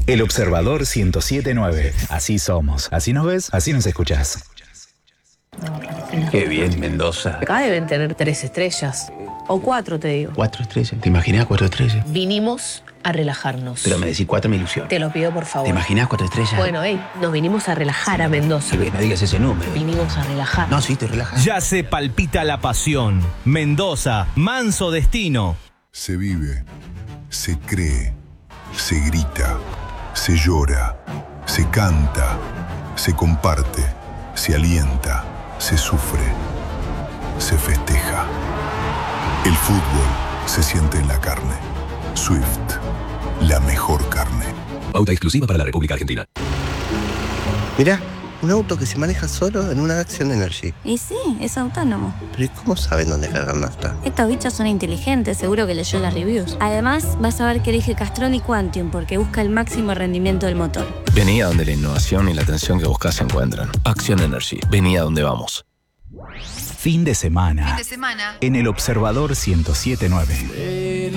El Observador 107.9. Así somos. Así nos ves, así nos escuchás. Qué bien, Mendoza. Acá deben tener 3 estrellas. O 4, te digo. 4 estrellas. ¿Te imaginas 4 estrellas? Vinimos a relajarnos. Pero me decís 4 me ilusiona. Te lo pido, por favor. ¿Te imaginas 4 estrellas? Bueno, nos vinimos a relajar a Mendoza. No digas ese número. Vinimos a relajar. No, sí, te relajas. Ya se palpita la pasión. Mendoza, manso destino. Se vive, se cree, se grita, se llora, se canta, se comparte, se alienta, se sufre, se festeja. El fútbol se siente en la carne. Swift, la mejor carne. Pauta exclusiva para la República Argentina. Mirá, un auto que se maneja solo en una Action Energy. Y sí, es autónomo. Pero ¿y cómo saben dónde cargar nafta? Estos bichos son inteligentes, seguro que leyó las reviews. Además, vas a ver que elige Castrol y Quantium porque busca el máximo rendimiento del motor. Vení a donde la innovación y la atención que buscas se encuentran. Action Energy. Vení a donde vamos. Fin de semana. En El Observador 107.9.